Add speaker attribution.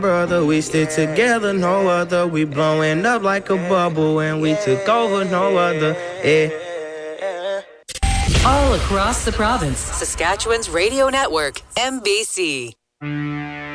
Speaker 1: brother, we stick together, no other. We blowing up like a bubble, and we took over, no other. Yeah.
Speaker 2: All across the province, Saskatchewan's radio network, MBC.